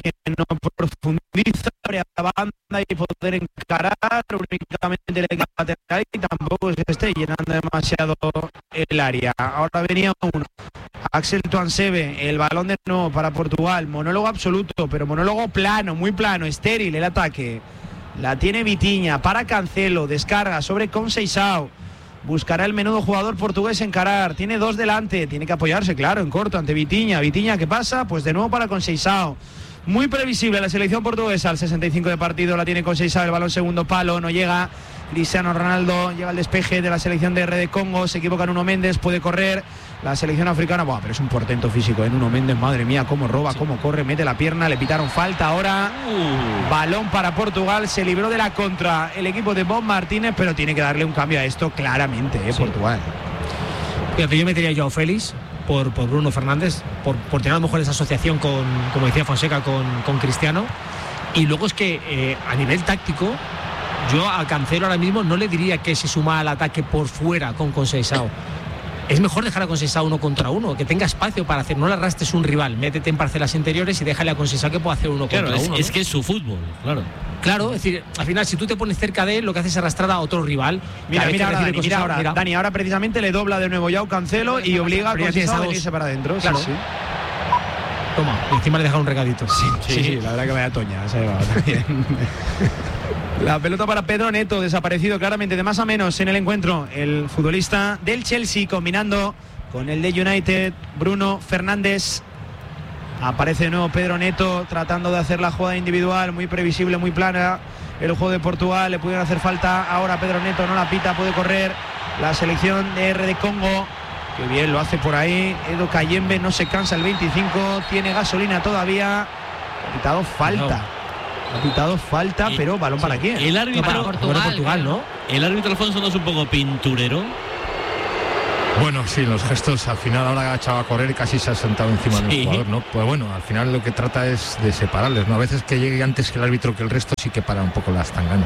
que no profundiza, abre a banda y poder encarar únicamente el equipo lateral y tampoco se esté llenando demasiado el área. Ahora venía uno. Axel Tuansebe, el balón de nuevo para Portugal, monólogo absoluto, pero monólogo plano, muy plano, estéril el ataque. La tiene Vitinha, para Cancelo, descarga sobre Conceição. Buscará el menudo jugador portugués encarar, tiene dos delante, tiene que apoyarse, claro, en corto ante Vitinha. Vitinha, ¿qué pasa? Pues de nuevo para Conceição. Muy previsible la selección portuguesa, al 65 de partido la tiene Conceição, el balón segundo palo, no llega Cristiano Ronaldo, llega el despeje de la selección de RD Congo, se equivoca Nuno Méndez, puede correr la selección africana. Buah, pero es un portento físico, Nuno Méndez, madre mía, cómo roba, cómo corre, mete la pierna, le pitaron falta ahora. Balón para Portugal, se libró de la contra el equipo de Bob Martínez, pero tiene que darle un cambio a esto claramente, Portugal. Fíjate, yo metería a Joao Félix por Bruno Fernández, por tener a lo mejor esa asociación con, como decía Fonseca, con Cristiano. Y luego es que a nivel táctico, yo a Cancelo ahora mismo no le diría que se suma al ataque por fuera con Conceição. Es mejor dejar a Conceição 1 contra 1, que tenga espacio para hacer, no le arrastres un rival, métete en parcelas interiores y déjale a Conceição que pueda hacer 1 contra 1. Es que es su fútbol, claro. Claro, es decir, al final si tú te pones cerca de él, lo que haces es arrastrar a otro rival. Mira ahora, Dani, ahora precisamente le dobla de nuevo Joao Cancelo y obliga a Conceição a venirse para adentro. Claro. Sí. Toma, y encima le deja un regadito. Sí, la verdad que vaya toña, se ha llevado también. La pelota para Pedro Neto, desaparecido claramente de más a menos en el encuentro. El futbolista del Chelsea combinando con el de United, Bruno Fernández. Aparece de nuevo Pedro Neto tratando de hacer la jugada individual, muy previsible, muy plana. El juego de Portugal, le pudieron hacer falta. Ahora Pedro Neto no la pita, puede correr la selección de RD Congo. Qué bien lo hace por ahí. Edo Kayembe no se cansa el 25, tiene gasolina todavía. Ha pitado falta. Ha pitado falta, pero balón para quién. El árbitro para Portugal, ¿no? El árbitro Alfonso no es un poco pinturero. Bueno, sí, los gestos, al final ahora ha echado a correr y casi se ha sentado encima del jugador, ¿no? Pues bueno, al final lo que trata es de separarles, ¿no? A veces que llegue antes que el árbitro que el resto sí que para un poco las tanganas,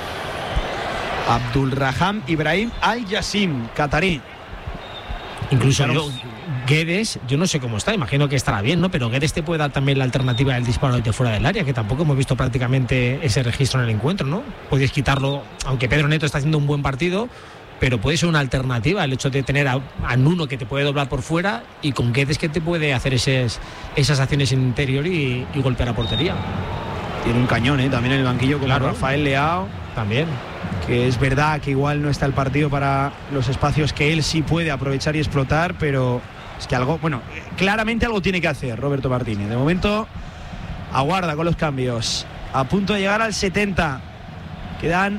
¿no? Abdulrahman Ibrahim Al-Yassim, catarí. Incluso Guedes, yo no sé cómo está, imagino que estará bien, ¿no? Pero Guedes te puede dar también la alternativa del disparo de fuera del área, que tampoco hemos visto prácticamente ese registro en el encuentro, ¿no? Podéis quitarlo, aunque Pedro Neto está haciendo un buen partido, pero puede ser una alternativa el hecho de tener a Nuno que te puede doblar por fuera y con Guedes que te puede hacer esas acciones en interior y golpear a portería. Tiene un cañón, también en el banquillo como Rafael Leao. También. Que es verdad que igual no está el partido para los espacios que él sí puede aprovechar y explotar, pero es que algo, bueno, claramente algo tiene que hacer Roberto Martínez. De momento aguarda con los cambios. A punto de llegar al 70. Quedan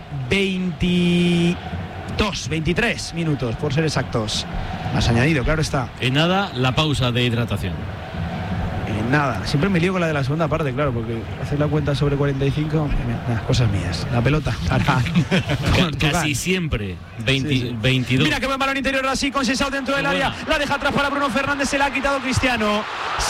23 minutos, por ser exactos. Más añadido, claro está. En nada, la pausa de hidratación. Nada, siempre me lío con la de la segunda parte, claro, porque hacer la cuenta sobre 45, cosas mías. La pelota para casi siempre 22. Mira que buen balón interior así, Conceição dentro del área, la deja atrás para Bruno Fernández, se la ha quitado Cristiano.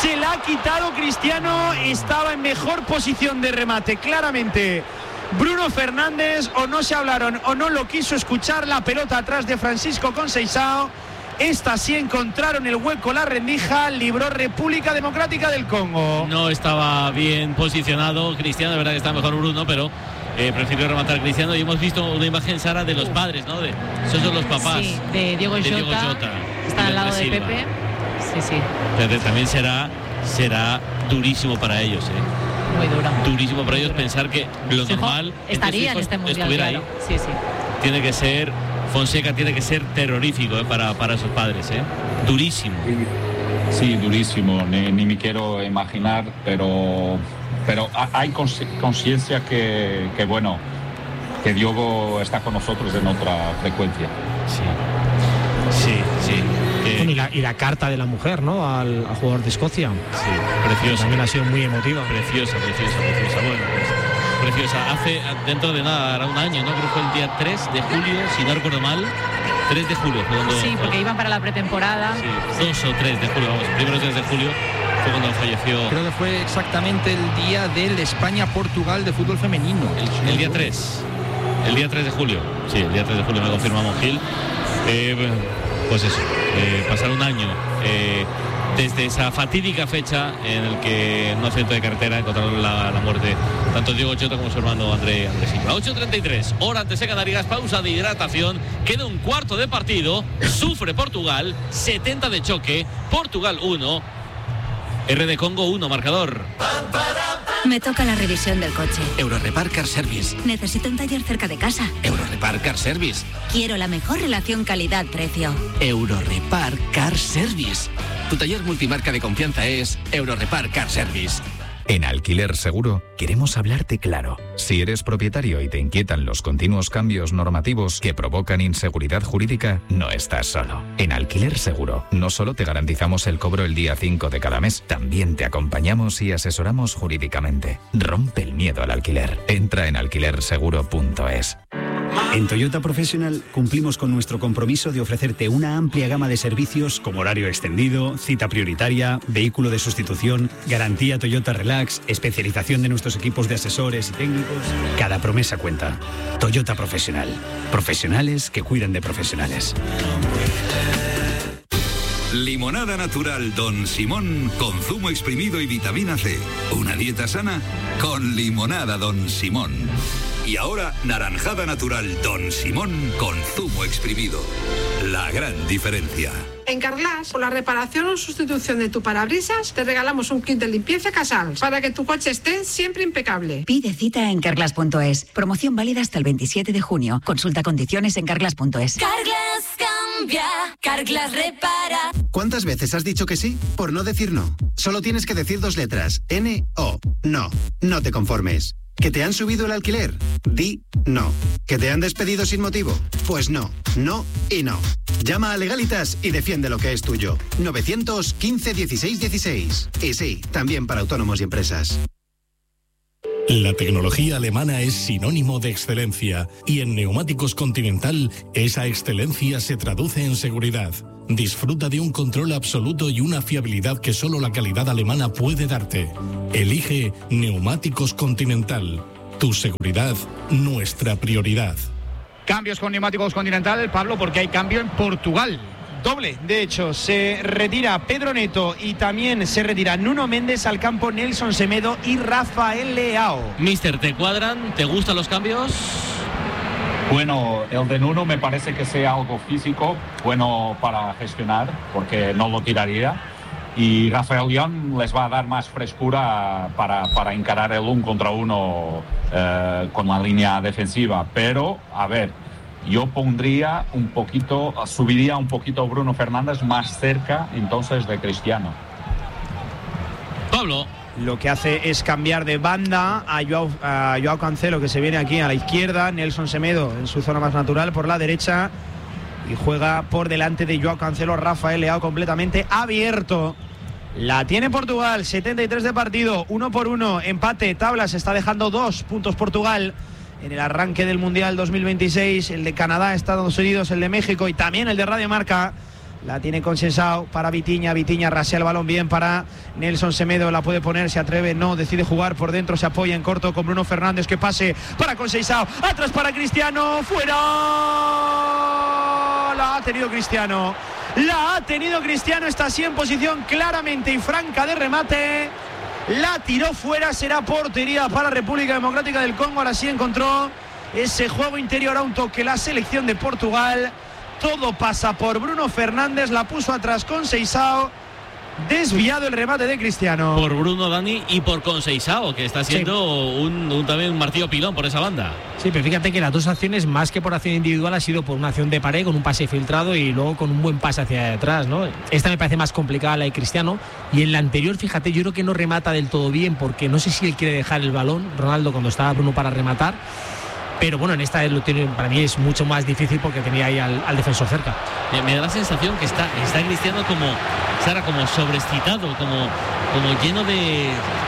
Estaba en mejor posición de remate, claramente. Bruno Fernández, o no se hablaron o no lo quiso escuchar, la pelota atrás de Francisco Conceição. Esta sí encontraron el hueco, la rendija, libró República Democrática del Congo. No estaba bien posicionado Cristiano, de verdad que está mejor Bruno, pero prefirió rematar Cristiano. Y hemos visto una imagen, Sara, de los padres, ¿no? Esos son los papás. Sí, de Diego Jota. Está al lado de Pepe. Sí. Pero también será durísimo para ellos, Muy duro. Durísimo para ellos pensar que lo normal estaría en este mundial, claro. Ahí. Sí. Tiene que ser... Fonseca tiene que ser terrorífico para sus padres, durísimo. Sí, durísimo, ni me quiero imaginar, pero hay conciencia que bueno, que Diogo está con nosotros en otra frecuencia. Sí. Y la carta de la mujer, ¿no? Al jugador de Escocia. Sí, preciosa. También ha sido muy emotiva. Preciosa. Bueno, preciosa. Hace dentro de nada, hará un año, ¿no? Creo que fue el día 3 de julio, si no recuerdo mal. 3 de julio fue cuando... Sí, porque iban para la pretemporada. Sí, 2 o 3 de julio, vamos, primeros 3 de julio fue cuando falleció. Creo que fue exactamente el día del España-Portugal de fútbol femenino. El día 3. El día 3 de julio. Sí, el día 3 de julio me confirmamos Gil. Pues eso, pasar un año desde esa fatídica fecha en el que en un accidente de carretera encontraron la muerte tanto Diogo Jota como su hermano André Silva. 8:33, hora antes de Canarias, pausa de hidratación, queda un cuarto de partido, sufre Portugal, 70 de choque, Portugal 1, RD Congo 1, marcador. Me toca la revisión del coche. Eurorepar Car Service. Necesito un taller cerca de casa. Eurorepar Car Service. Quiero la mejor relación calidad-precio. Eurorepar Car Service. Tu taller multimarca de confianza es Eurorepar Car Service. En Alquiler Seguro queremos hablarte claro. Si eres propietario y te inquietan los continuos cambios normativos que provocan inseguridad jurídica, no estás solo. En Alquiler Seguro no solo te garantizamos el cobro el día 5 de cada mes, también te acompañamos y asesoramos jurídicamente. Rompe el miedo al alquiler. Entra en alquilerseguro.es. En Toyota Professional cumplimos con nuestro compromiso de ofrecerte una amplia gama de servicios como horario extendido, cita prioritaria, vehículo de sustitución, garantía Toyota Relax, especialización de nuestros equipos de asesores y técnicos. Cada promesa cuenta. Toyota Professional. Profesionales que cuidan de profesionales. Limonada natural Don Simón con zumo exprimido y vitamina C. Una dieta sana con limonada Don Simón. Y ahora, naranjada natural Don Simón con zumo exprimido. La gran diferencia. En Carglass, por la reparación o sustitución de tu parabrisas, te regalamos un kit de limpieza Casals para que tu coche esté siempre impecable. Pide cita en carglass.es. Promoción válida hasta el 27 de junio. Consulta condiciones en carglass.es. Carglass cambia, Carglass repara. ¿Cuántas veces has dicho que sí por no decir no? Solo tienes que decir 2 letras. N-O. No. No te conformes. ¿Que te han subido el alquiler? Di no. ¿Que te han despedido sin motivo? Pues no, no y no. Llama a Legalitas y defiende lo que es tuyo. 915 16 16. Y sí, también para autónomos y empresas. La tecnología alemana es sinónimo de excelencia y en Neumáticos Continental esa excelencia se traduce en seguridad. Disfruta de un control absoluto y una fiabilidad que solo la calidad alemana puede darte. Elige Neumáticos Continental. Tu seguridad, nuestra prioridad. Cambios con Neumáticos Continental, Pablo, porque hay cambio en Portugal. Doble, de hecho, se retira Pedro Neto y también se retira Nuno Méndez al campo, Nelson Semedo y Rafael Leao. Mister, ¿te cuadran? ¿Te gustan los cambios? Bueno, el de Nuno me parece que sea algo físico, bueno para gestionar, porque no lo tiraría. Y Rafael León les va a dar más frescura para encarar el 1 contra 1 con la línea defensiva. Pero, a ver, yo subiría un poquito Bruno Fernández más cerca entonces de Cristiano. Pablo. Lo que hace es cambiar de banda a Joao Cancelo, que se viene aquí a la izquierda, Nelson Semedo en su zona más natural por la derecha y juega por delante de Joao Cancelo Rafael Leao completamente abierto. La tiene Portugal, 73 de partido, 1-1, empate, tabla, se está dejando 2 puntos Portugal en el arranque del Mundial 2026, el de Canadá, Estados Unidos, el de México y también el de Radio Marca. La tiene Conceição para Vitinha rasea el balón bien para Nelson Semedo, la puede poner, se atreve, no, decide jugar por dentro, se apoya en corto con Bruno Fernández, que pase para Conceição, atrás para Cristiano, fuera. La ha tenido Cristiano, está así en posición claramente y franca de remate, la tiró fuera, será portería para República Democrática del Congo. Ahora sí encontró ese juego interior a un toque la selección de Portugal. Todo pasa por Bruno Fernández, la puso atrás Conceição, desviado el remate de Cristiano. Por Bruno, Dani, y por Conceição, que está siendo también un martillo pilón por esa banda. Sí, pero fíjate que las dos acciones, más que por acción individual, ha sido por una acción de pared con un pase filtrado y luego con un buen pase hacia atrás, ¿no? Esta me parece más complicada, la de Cristiano, y en la anterior, fíjate, yo creo que no remata del todo bien, porque no sé si él quiere dejar el balón, Ronaldo, cuando estaba Bruno para rematar. Pero bueno, en esta para mí es mucho más difícil porque tenía ahí al defensor cerca. Me da la sensación que está Cristiano como sobreexcitado, como lleno de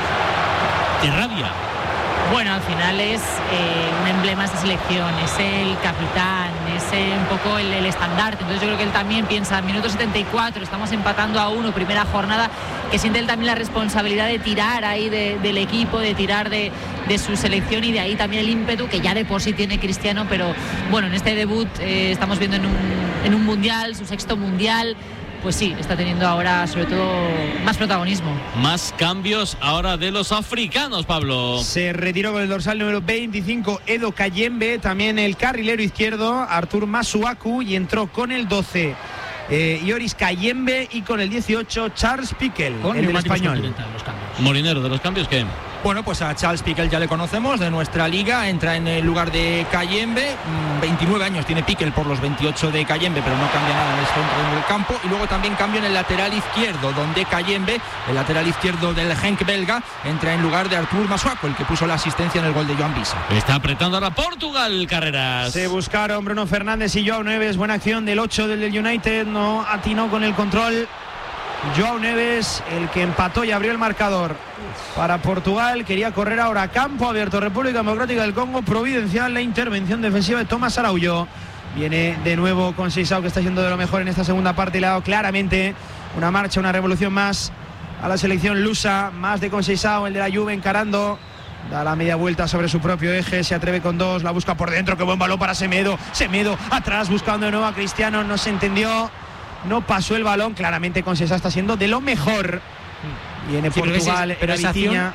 rabia. Bueno, al final es un emblema de esta selección, es el capitán, es un poco el estandarte. Entonces yo creo que él también piensa, minuto 74, estamos empatando a 1, primera jornada, que siente él también la responsabilidad de tirar ahí del equipo, de tirar de su selección, y de ahí también el ímpetu que ya de por sí tiene Cristiano. Pero bueno, en este debut estamos viendo en un mundial, su 6º mundial, pues sí, está teniendo ahora sobre todo más protagonismo. Más cambios ahora de los africanos, Pablo. Se retiró con el dorsal número 25 Edo Kayembe, también el carrilero izquierdo Artur Masuaku, y entró con el 12 Yoris Kayembe y con el 18 Charles Piquel, el del Español. Molinero, ¿de los cambios qué? Bueno, pues a Charles Piquel ya le conocemos de nuestra liga, entra en el lugar de Kayembe, 29 años tiene Piquel por los 28 de Kayembe, pero no cambia nada en el centro del campo. Y luego también cambio en el lateral izquierdo, donde Kayembe, el lateral izquierdo del Genk belga, entra en lugar de Artur Masuaku, el que puso la asistencia en el gol de Joan Bisa. Está apretando ahora Portugal, Carreras. Se buscaron Bruno Fernández y Joao Neves, buena acción del 8 del United, no atinó con el control Joao Neves, el que empató y abrió el marcador para Portugal. Quería correr ahora a campo abierto. República Democrática del Congo, providencial la intervención defensiva de Tomás Araújo. Viene de nuevo con Seisao, que está siendo de lo mejor en esta segunda parte, y le ha dado claramente una marcha, una revolución más a la selección lusa. Más de Conceição, el de la Juve, encarando, da la media vuelta sobre su propio eje, se atreve con dos, la busca por dentro, qué buen balón para Semedo atrás buscando de nuevo a Cristiano, no se entendió, no pasó el balón. Claramente Conceição está siendo de lo mejor. Viene Portugal, pero esa acción,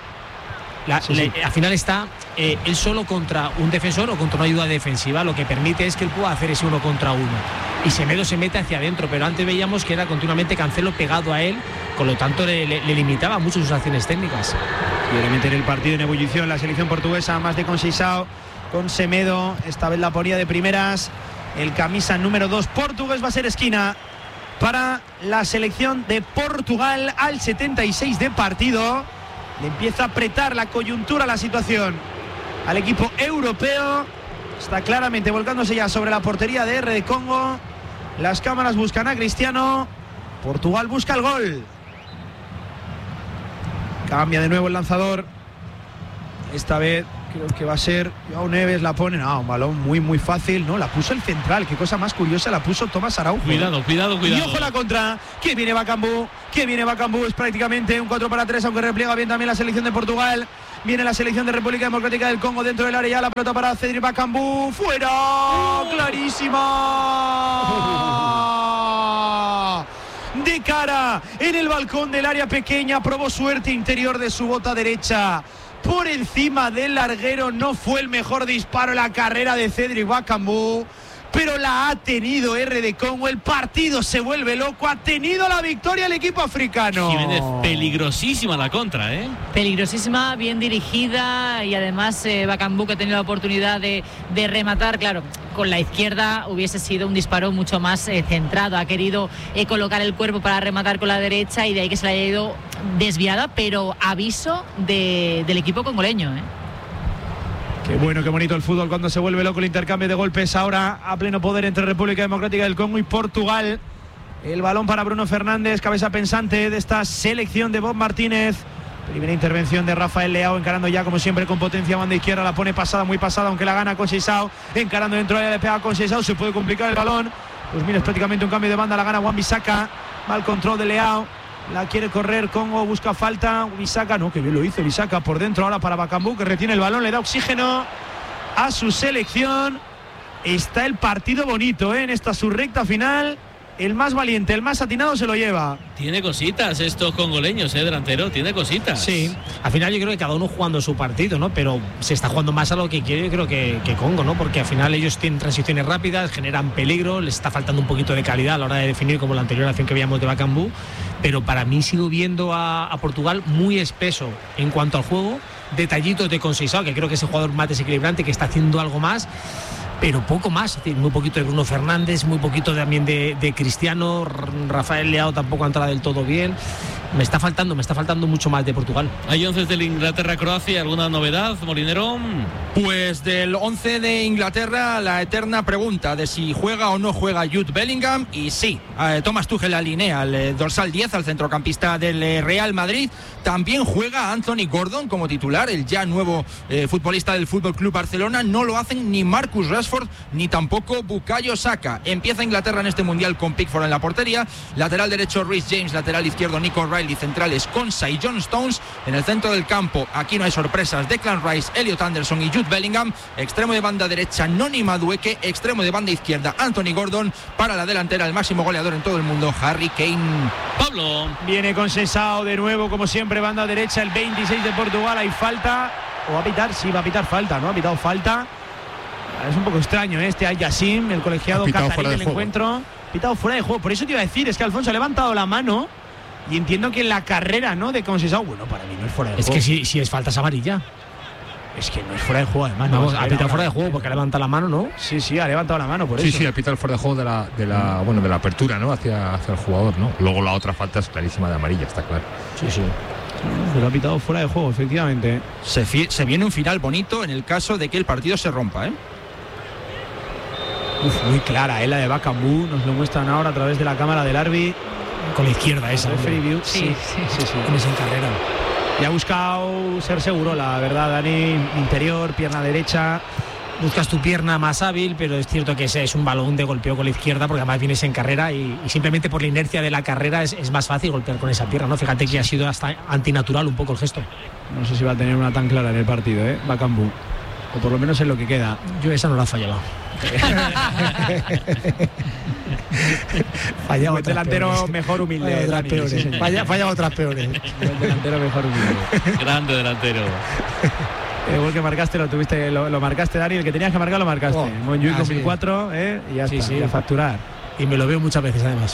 al final está él solo contra un defensor o contra una ayuda defensiva, lo que permite es que él pueda hacer ese 1 contra 1, y Semedo se mete hacia adentro, pero antes veíamos que era continuamente Cancelo pegado a él, con lo tanto le limitaba mucho sus acciones técnicas. Quiere meter el partido en ebullición la selección portuguesa, más de Conceição con Semedo, esta vez la ponía de primeras el camisa número 2 portugués. Va a ser esquina para la selección de Portugal al 76 de partido. Le empieza a apretar la coyuntura, la situación al equipo europeo. Está claramente volcándose ya sobre la portería de R de Congo. Las cámaras buscan a Cristiano. Portugal busca el gol. Cambia de nuevo el lanzador. Esta vez creo que va a ser Joao Neves, la pone. No, un balón muy fácil. No, la puso el central. Qué cosa más curiosa, la puso Tomás Araújo. Cuidado. Y ojo la contra. Que viene Bakambu. Es prácticamente un 4-3, aunque repliega bien también la selección de Portugal. Viene la selección de República Democrática del Congo dentro del área. Ya la pelota para Cedric Bakambu. ¡Fuera! ¡Clarísima! De cara en el balcón del área pequeña. Probó suerte interior de su bota derecha. Por encima del larguero, no fue el mejor disparo en la carrera de Cedric Bakambu, pero la ha tenido R de Congo. El partido se vuelve loco, ha tenido la victoria el equipo africano. Jiménez, peligrosísima la contra, Peligrosísima, bien dirigida, y además Bakambu, que ha tenido la oportunidad de rematar, claro, con la izquierda hubiese sido un disparo mucho más centrado. Ha querido colocar el cuerpo para rematar con la derecha, y de ahí que se le haya ido desviada, pero aviso del equipo congoleño. Qué bueno, qué bonito el fútbol cuando se vuelve loco el intercambio de golpes ahora a pleno poder entre República Democrática del Congo y Portugal. El balón para Bruno Fernández, cabeza pensante de esta selección de Bob Martínez. Primera intervención de Rafael Leao, encarando ya como siempre con potencia banda izquierda, la pone pasada, muy pasada, aunque la gana Conceição, encarando dentro de la, le pega a Conceição, se puede complicar el balón. Pues mira, es prácticamente un cambio de banda, la gana Wan-Bissaka, mal control de Leao. La quiere correr Congo, busca falta. Bissaka, no, que bien lo hizo Bissaka por dentro ahora para Bakambu, que retiene el balón, le da oxígeno a su selección. Está el partido bonito, en esta su recta final. El más valiente, el más atinado se lo lleva. Tiene cositas estos congoleños, delantero, tiene cositas. Sí, al final yo creo que cada uno jugando su partido, ¿no? Pero se está jugando más a lo que quiere, yo creo que Congo, ¿no? Porque al final ellos tienen transiciones rápidas, generan peligro, les está faltando un poquito de calidad a la hora de definir, como la anterior acción que veíamos de Bakambu. Pero para mí sigo viendo a Portugal muy espeso en cuanto al juego. Detallitos de Conceição, que creo que es el jugador más desequilibrante, que está haciendo algo más, pero poco más. Es decir, muy poquito de Bruno Fernández, muy poquito también de Cristiano. Rafael Leao tampoco ha entrado del todo bien. Me está faltando mucho más de Portugal. Hay 11 del Inglaterra-Croacia, ¿alguna novedad, Molinero? Pues del 11 de Inglaterra, la eterna pregunta de si juega o no juega Jude Bellingham, y sí, Thomas Tuchel alinea al dorsal 10, al centrocampista del Real Madrid. También juega Anthony Gordon como titular, el ya nuevo futbolista del FC Barcelona. No lo hacen ni Marcus Rashford Rashford ni tampoco Bukayo Saka. Empieza Inglaterra en este Mundial con Pickford en la portería, lateral derecho Reece James, lateral izquierdo Nico Riley, centrales Konsa y John Stones. En el centro del campo, aquí no hay sorpresas, Declan Rice, Elliot Anderson y Jude Bellingham. Extremo de banda derecha Noni Madueke, extremo de banda izquierda Anthony Gordon. Para la delantera el máximo goleador en todo el mundo, Harry Kane. Pablo. Viene con Sessao de nuevo, como siempre, banda derecha, el 26 de Portugal. Hay falta, o va a pitar, sí, va a pitar falta, ¿no? Ha pitado falta. Es un poco extraño este Al-Yassim, el colegiado catarí del encuentro. Pitado fuera de juego. Por eso te iba a decir, es que Alfonso ha levantado la mano y entiendo que en la carrera, ¿no?, de Conceição, bueno, para mí no es fuera de juego. Es que si es falta es amarilla. Es que no es fuera de juego, además. Vamos, ha pitado fuera de juego porque ha levantado la mano, ¿no? Sí, ha levantado la mano, por eso. Sí, ha pitado el fuera de juego de la apertura, ¿no?, hacia el jugador, ¿no? Luego la otra falta es clarísima de amarilla, está claro. Sí. Pero ha pitado fuera de juego, efectivamente. Se viene un final bonito en el caso de que el partido se rompa, ¿eh? Muy clara, la de Bakambu. Nos lo muestran ahora a través de la cámara del árbitro. Con la izquierda esa. Sí. Tienes en carrera. Y ha buscado ser seguro, la verdad, Dani. Interior, pierna derecha. Buscas tu pierna más hábil, pero es cierto que ese es un balón de golpeo con la izquierda, porque además vienes en carrera y simplemente por la inercia de la carrera es más fácil golpear con esa pierna, ¿no? Fíjate que ha sido hasta antinatural un poco el gesto. No sé si va a tener una tan clara en el partido, Bakambu. O por lo menos en lo que queda. Yo esa no la he fallado. Fallaba el delantero peores. Mejor humilde. Fallaba otras peores. El delantero mejor humilde. Grande delantero. El gol que marcaste lo marcaste, Dani. El que tenías que marcar lo marcaste. Montjuïc 2004, y ya está. Y a facturar. Y me lo veo muchas veces además.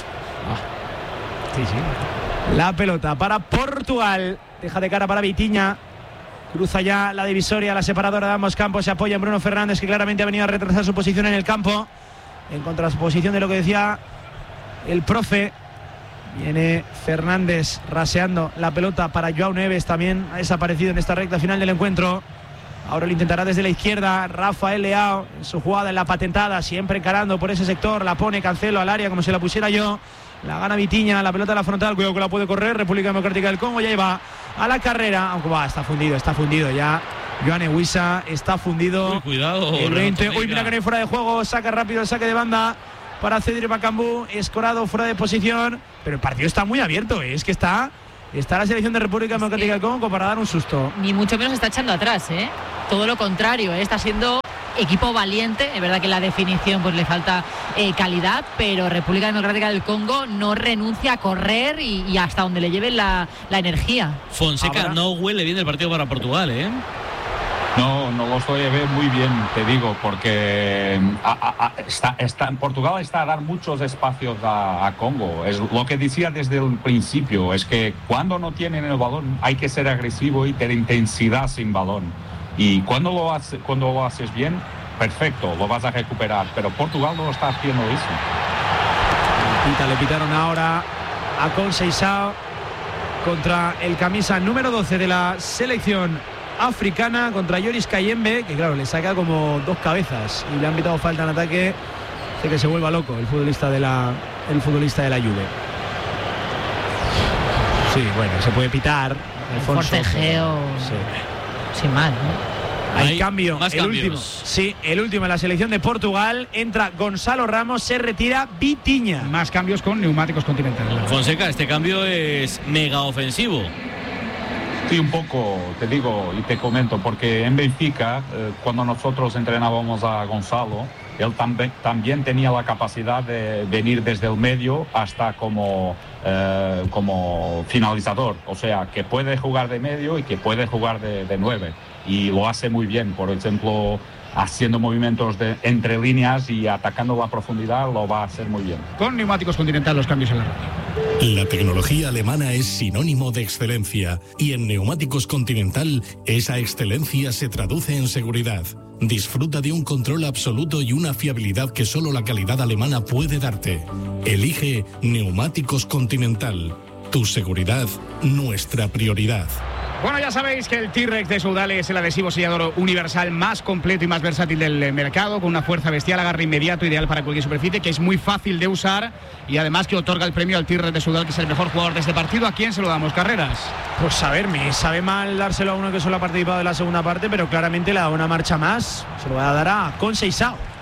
Sí. La pelota para Portugal. Deja de cara para Vitinha. Cruza ya la divisoria, la separadora de ambos campos. Se apoya en Bruno Fernández, que claramente ha venido a retrasar su posición en el campo. En contraposición de lo que decía el profe. Viene Fernández raseando la pelota para Joao Neves. También ha desaparecido en esta recta final del encuentro. Ahora lo intentará desde la izquierda Rafael Leao en su jugada, en la patentada, siempre encarando por ese sector. La pone Cancelo al área como si la pusiera yo. La gana Vitinha, la pelota a la frontal. Cuidado que la puede correr. República Democrática del Congo ya iba a la carrera. Aunque está fundido ya. Joan Eguisa está fundido. Uy, cuidado. El 20. Uy, mira que no hay fuera de juego. Saca rápido el saque de banda para Cedric Bakambu. Escorado fuera de posición. Pero el partido está muy abierto. Es que está la selección de República Democrática del Congo para dar un susto. Ni mucho menos está echando atrás, Todo lo contrario, está siendo equipo valiente. Es verdad que en la definición pues le falta calidad, pero República Democrática del Congo no renuncia a correr y hasta donde le lleve la energía. Fonseca ahora no huele bien el partido para Portugal, No lo estoy a ver muy bien, te digo, porque Portugal está a dar muchos espacios a Congo. Es lo que decía desde el principio, es que cuando no tienen el balón hay que ser agresivo y tener intensidad sin balón. Y cuando lo haces bien, perfecto, lo vas a recuperar. Pero Portugal no está haciendo eso. Le pitaron ahora a Conceição contra el camisa número 12 de la selección africana, contra Yoris Kayembe, que claro, le saca como dos cabezas y le han pitado falta en ataque. Hace que se vuelva loco el futbolista de la Juve. Sí, bueno, se puede pitar. Alfonso, forcejeo. Sin mal, ¿no? Hay cambio, más el cambios. último. Sí, el último en la selección de Portugal. Entra Gonzalo Ramos, se retira Vitinha. Más cambios con Neumáticos Continental. Fonseca, este cambio es mega ofensivo. Sí, un poco, te digo y te comento, porque en Benfica, cuando nosotros entrenábamos a Gonzalo, él también tenía la capacidad de venir desde el medio hasta como finalizador. O sea, que puede jugar de medio y que puede jugar de 9. Y lo hace muy bien, por ejemplo, haciendo movimientos entre líneas y atacando la profundidad, lo va a hacer muy bien. Con Neumáticos Continental, los cambios en la radio. La tecnología alemana es sinónimo de excelencia y en Neumáticos Continental esa excelencia se traduce en seguridad. Disfruta de un control absoluto y una fiabilidad que solo la calidad alemana puede darte. Elige Neumáticos Continental. Tu seguridad, nuestra prioridad. Bueno, ya sabéis que el T-Rex de Soudal es el adhesivo sellador universal más completo y más versátil del mercado, con una fuerza bestial, agarre inmediato, ideal para cualquier superficie, que es muy fácil de usar y además que otorga el premio al T-Rex de Soudal, que es el mejor jugador de este partido. ¿A quién se lo damos, Carreras? Pues a ver, me sabe mal dárselo a uno que solo ha participado en la segunda parte, pero claramente le da una marcha más. Se lo va a dar a Conceição.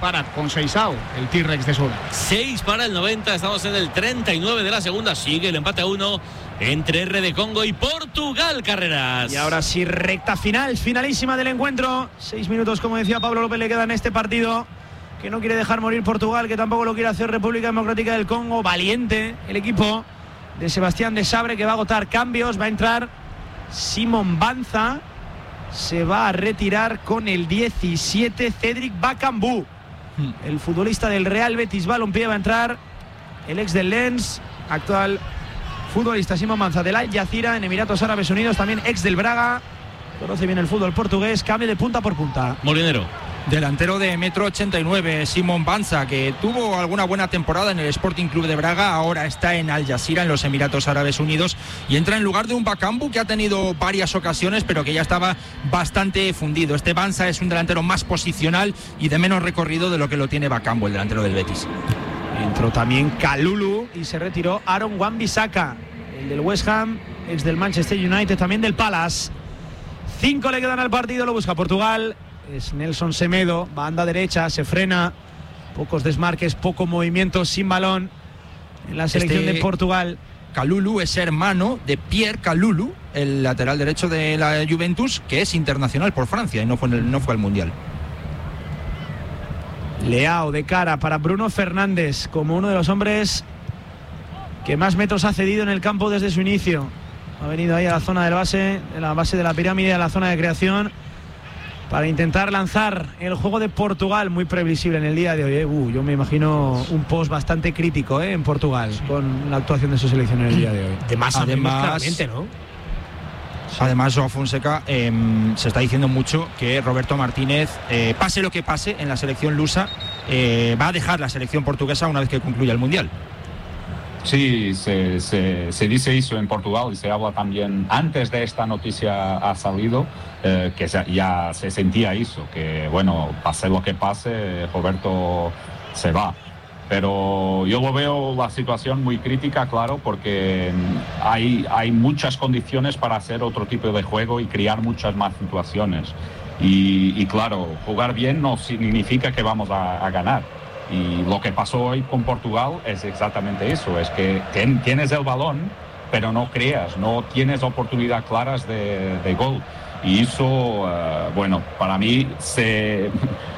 para con Seixao, el T-Rex de Sudán. 6 para el 90, estamos en el 39 de la segunda, sigue el empate a 1 entre R de Congo y Portugal, Carreras. Y ahora sí, recta final, finalísima del encuentro. 6 minutos, como decía Pablo López, le quedan en este partido, que no quiere dejar morir Portugal, que tampoco lo quiere hacer República Democrática del Congo. Valiente el equipo de Sebastián de Sabre, que va a agotar cambios. Va a entrar Simon Banza, se va a retirar con el 17 Cédric Bakambu, el futbolista del Real Betis Balompié. Va a entrar el ex del Lens, actual futbolista Simon Banza del Al Jazeera en Emiratos Árabes Unidos, también ex del Braga, conoce bien el fútbol portugués. Cambio de punta por punta. Molinero. Delantero de 1,89 m, Simon Banza, que tuvo alguna buena temporada en el Sporting Club de Braga, ahora está en Al Jazeera, en los Emiratos Árabes Unidos, y entra en lugar de un Bakambu que ha tenido varias ocasiones, pero que ya estaba bastante fundido. Este Banza es un delantero más posicional y de menos recorrido de lo que lo tiene Bakambu, el delantero del Betis. Entró también Kalulu y se retiró Aaron Wan-Bissaka, el del West Ham, ex del Manchester United, también del Palace. 5 le quedan al partido, lo busca Portugal. Es Nelson Semedo, banda derecha, se frena, pocos desmarques, poco movimiento, sin balón en la selección de Portugal. Kalulu es hermano de Pierre Kalulu, el lateral derecho de la Juventus, que es internacional por Francia y no fue al Mundial. Leao de cara para Bruno Fernández, como uno de los hombres que más metros ha cedido en el campo desde su inicio. Ha venido ahí a la zona del base, en la base de la pirámide, a la zona de creación, para intentar lanzar el juego de Portugal. Muy previsible en el día de hoy. Yo me imagino un post bastante crítico en Portugal, sí, con la actuación de su selección en el día de hoy. Claramente, ¿no? Además, Joao Fonseca, se está diciendo mucho que Roberto Martínez, pase lo que pase en la selección lusa, va a dejar la selección portuguesa una vez que concluya el Mundial. Sí, se dice eso en Portugal y se habla también, antes de esta noticia ha salido, que ya se sentía eso, que bueno, pase lo que pase, Roberto se va. Pero yo lo veo la situación muy crítica, claro, porque hay muchas condiciones para hacer otro tipo de juego y crear muchas más situaciones. Y claro, jugar bien no significa que vamos a ganar. Y lo que pasó hoy con Portugal es exactamente eso, es que tienes el balón, pero no creas, no tienes oportunidades claras de gol. Y eso, bueno, para mí